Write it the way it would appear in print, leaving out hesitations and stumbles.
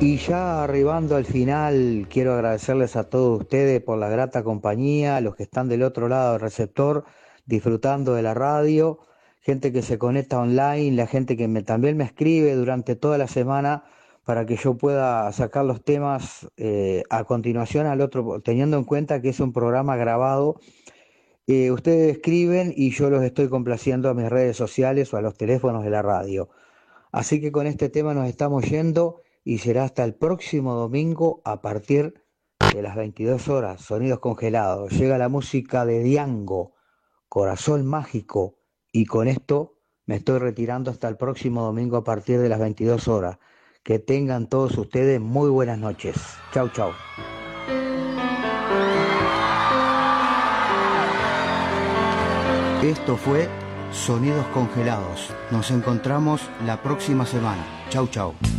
Y ya arribando al final, quiero agradecerles a todos ustedes por la grata compañía, los que están del otro lado del receptor, disfrutando de la radio, gente que se conecta online, la gente que también me escribe durante toda la semana para que yo pueda sacar los temas a continuación al otro, teniendo en cuenta que es un programa grabado. Ustedes escriben y yo los estoy complaciendo a mis redes sociales o a los teléfonos de la radio. Así que con este tema nos estamos yendo y será hasta el próximo domingo a partir de las 22 horas. Sonidos congelados. Llega la música de Diango, Corazón Mágico. Y con esto me estoy retirando hasta el próximo domingo a partir de las 22 horas. Que tengan todos ustedes muy buenas noches. Chau, chau. Esto fue Sonidos Congelados. Nos encontramos la próxima semana. Chau, chau.